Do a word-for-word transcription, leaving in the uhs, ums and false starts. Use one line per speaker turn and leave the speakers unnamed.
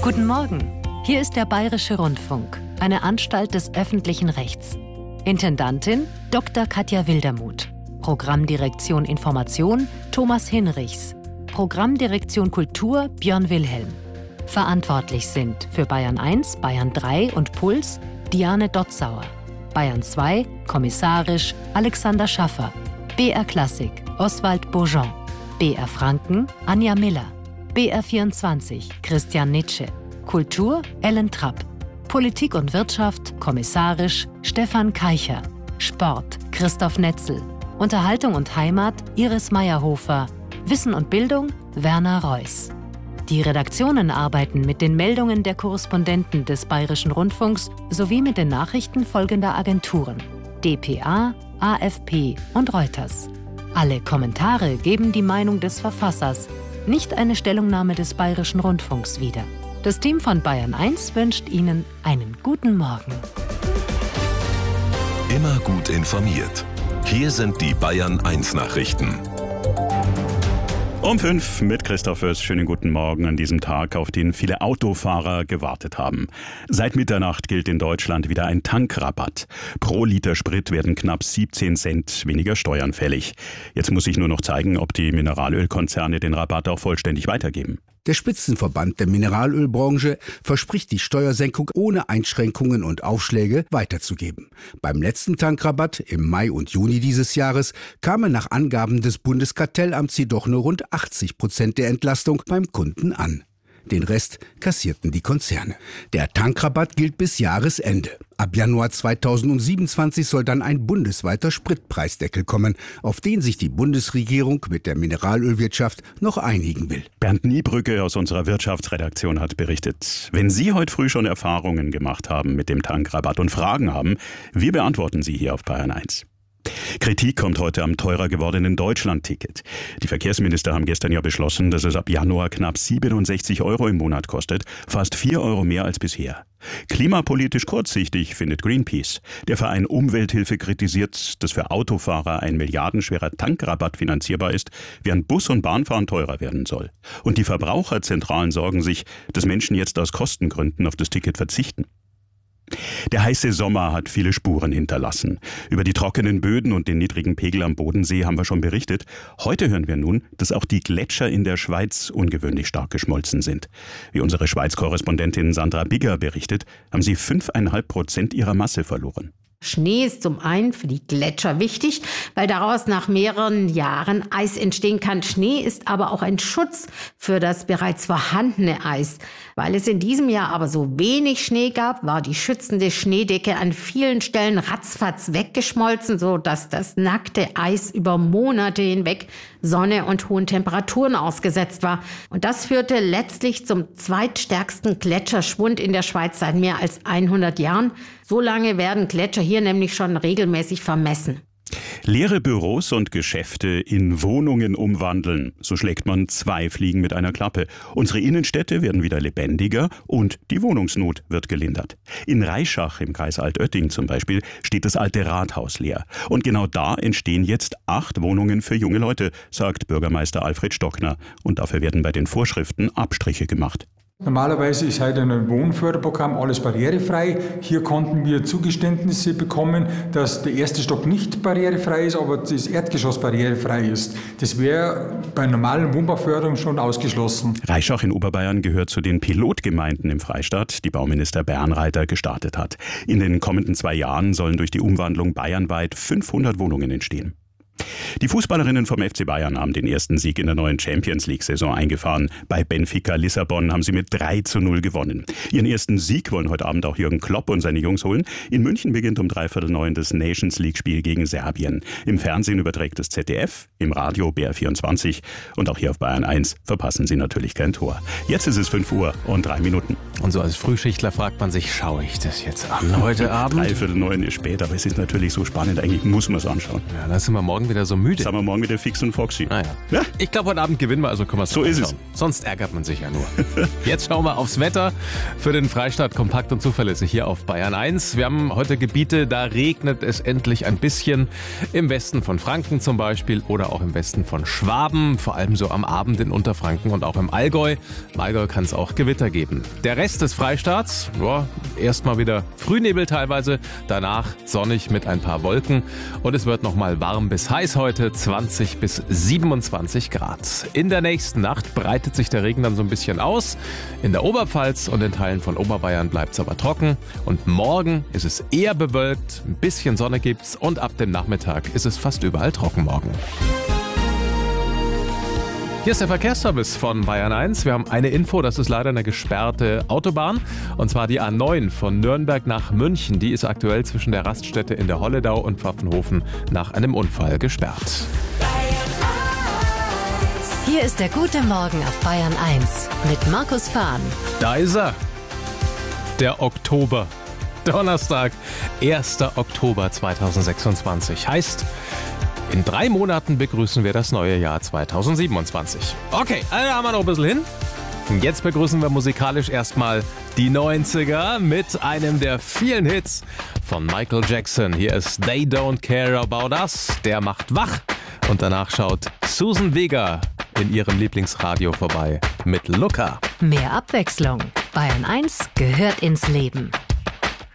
Guten Morgen, hier ist der Bayerische Rundfunk, eine Anstalt des öffentlichen Rechts. Intendantin Doktor Katja Wildermuth. Programmdirektion Information Thomas Hinrichs. Programmdirektion Kultur Björn Wilhelm. Verantwortlich sind für Bayern eins, Bayern drei und Puls Diane Dotzauer. Bayern zwei, kommissarisch Alexander Schaffer. B R Klassik Oswald Bourgeon. B R Franken Anja Miller. B R vierundzwanzig Christian Nitsche. Kultur Ellen Trapp. Politik und Wirtschaft kommissarisch Stefan Keicher. Sport Christoph Netzel. Unterhaltung und Heimat Iris Meyerhofer. Wissen und Bildung Werner Reuss. Die Redaktionen arbeiten mit den Meldungen der Korrespondenten des Bayerischen Rundfunks sowie mit den Nachrichten folgender Agenturen: D P A, A F P und Reuters. Alle Kommentare geben die Meinung des Verfassers, nicht eine Stellungnahme des Bayerischen Rundfunks wieder. Das Team von Bayern eins wünscht Ihnen einen guten Morgen.
Immer gut informiert. Hier sind die Bayern eins Nachrichten.
Um fünf mit Christoph Fürst. Schönen guten Morgen an diesem Tag, auf den viele Autofahrer gewartet haben. Seit Mitternacht gilt in Deutschland wieder ein Tankrabatt. Pro Liter Sprit werden knapp siebzehn Cent weniger Steuern fällig. Jetzt muss sich nur noch zeigen, ob die Mineralölkonzerne den Rabatt auch vollständig weitergeben.
Der Spitzenverband der Mineralölbranche verspricht, die Steuersenkung ohne Einschränkungen und Aufschläge weiterzugeben. Beim letzten Tankrabatt im Mai und Juni dieses Jahres kamen nach Angaben des Bundeskartellamts jedoch nur rund achtzig Prozent der Entlastung beim Kunden an. Den Rest kassierten die Konzerne. Der Tankrabatt gilt bis Jahresende. Ab Januar zweitausendsiebenundzwanzig soll dann ein bundesweiter Spritpreisdeckel kommen, auf den sich die Bundesregierung mit der Mineralölwirtschaft noch einigen will.
Bernd Niebrücke aus unserer Wirtschaftsredaktion hat berichtet. Wenn Sie heute früh schon Erfahrungen gemacht haben mit dem Tankrabatt und Fragen haben, wir beantworten sie hier auf Bayern eins. Kritik kommt heute am teurer gewordenen Deutschland-Ticket. Die Verkehrsminister haben gestern ja beschlossen, dass es ab Januar knapp siebenundsechzig Euro im Monat kostet, fast vier Euro mehr als bisher. Klimapolitisch kurzsichtig, findet Greenpeace. Der Verein Umwelthilfe kritisiert, dass für Autofahrer ein milliardenschwerer Tankrabatt finanzierbar ist, während Bus- und Bahnfahren teurer werden soll. Und die Verbraucherzentralen sorgen sich, dass Menschen jetzt aus Kostengründen auf das Ticket verzichten. Der heiße Sommer hat viele Spuren hinterlassen. Über die trockenen Böden und den niedrigen Pegel am Bodensee haben wir schon berichtet. Heute hören wir nun, dass auch die Gletscher in der Schweiz ungewöhnlich stark geschmolzen sind. Wie unsere Schweiz-Korrespondentin Sandra Bigger berichtet, haben sie fünfeinhalb Prozent ihrer Masse verloren.
Schnee ist zum einen für die Gletscher wichtig, weil daraus nach mehreren Jahren Eis entstehen kann. Schnee ist aber auch ein Schutz für das bereits vorhandene Eis. Weil es in diesem Jahr aber so wenig Schnee gab, war die schützende Schneedecke an vielen Stellen ratzfatz weggeschmolzen, so dass das nackte Eis über Monate hinweg Sonne und hohen Temperaturen ausgesetzt war. Und das führte letztlich zum zweitstärksten Gletscherschwund in der Schweiz seit mehr als hundert Jahren. So lange werden Gletscher hier nämlich schon regelmäßig vermessen.
Leere Büros und Geschäfte in Wohnungen umwandeln. So schlägt man zwei Fliegen mit einer Klappe. Unsere Innenstädte werden wieder lebendiger und die Wohnungsnot wird gelindert. In Reischach im Kreis Altötting zum Beispiel steht das alte Rathaus leer. Und genau da entstehen jetzt acht Wohnungen für junge Leute, sagt Bürgermeister Alfred Stockner. Und dafür werden bei den Vorschriften Abstriche gemacht.
Normalerweise ist heute ein Wohnförderprogramm alles barrierefrei. Hier konnten wir Zugeständnisse bekommen, dass der erste Stock nicht barrierefrei ist, aber das Erdgeschoss barrierefrei ist. Das wäre bei normalen Wohnbauförderung schon ausgeschlossen.
Reischach in Oberbayern gehört zu den Pilotgemeinden im Freistaat, die Bauminister Bernreiter gestartet hat. In den kommenden zwei Jahren sollen durch die Umwandlung bayernweit fünfhundert Wohnungen entstehen. Die Fußballerinnen vom F C Bayern haben den ersten Sieg in der neuen Champions-League-Saison eingefahren. Bei Benfica Lissabon haben sie mit drei zu null gewonnen. Ihren ersten Sieg wollen heute Abend auch Jürgen Klopp und seine Jungs holen. In München beginnt um dreiviertel neun das Nations-League-Spiel gegen Serbien. Im Fernsehen überträgt das Z D F, im Radio B R vierundzwanzig und auch hier auf Bayern eins verpassen Sie natürlich kein Tor. Jetzt ist es fünf Uhr und drei Minuten.
Und so als Frühschichtler fragt man sich, schaue ich das jetzt an heute Abend?
Dreiviertel neun ist spät, aber es ist natürlich so spannend, eigentlich muss man es anschauen.
Ja, dann sind wir morgen morgen wieder so müde.
Sagen wir morgen wieder fix und foxy.
Naja.
Ja.
Ich glaube, heute Abend gewinnen wir, also können wir es
So ist es.
Sonst ärgert man sich ja nur. Jetzt schauen wir aufs Wetter für den Freistaat, kompakt und zuverlässig hier auf Bayern eins. Wir haben heute Gebiete, da regnet es endlich ein bisschen. Im Westen von Franken zum Beispiel oder auch im Westen von Schwaben. Vor allem so am Abend in Unterfranken und auch im Allgäu. Im Allgäu kann es auch Gewitter geben. Der Rest des Freistaats, ja, erstmal wieder Frühnebel teilweise. Danach sonnig mit ein paar Wolken. Und es wird nochmal warm bis heiß heute. zwanzig bis siebenundzwanzig Grad. In der nächsten Nacht breitet sich der Regen dann so ein bisschen aus. In der Oberpfalz und in Teilen von Oberbayern bleibt es aber trocken. Und morgen ist es eher bewölkt, ein bisschen Sonne gibt's und ab dem Nachmittag ist es fast überall trocken morgen. Hier ist der Verkehrsservice von Bayern eins. Wir haben eine Info, das ist leider eine gesperrte Autobahn. Und zwar die A neun von Nürnberg nach München. Die ist aktuell zwischen der Raststätte in der Holledau und Pfaffenhofen nach einem Unfall gesperrt.
Hier ist der gute Morgen auf Bayern eins mit Markus Fahn.
Da ist er. Der Oktober. Donnerstag, erster Oktober zweitausendsechsundzwanzig. Heißt, in drei Monaten begrüßen wir das neue Jahr zweitausendsiebenundzwanzig. Okay, also da haben wir noch ein bisschen hin. Und jetzt begrüßen wir musikalisch erstmal die neunziger mit einem der vielen Hits von Michael Jackson. Hier ist They Don't Care About Us, der macht wach. Und danach schaut Susan Vega in ihrem Lieblingsradio vorbei mit Luca.
Mehr Abwechslung. Bayern eins gehört ins Leben.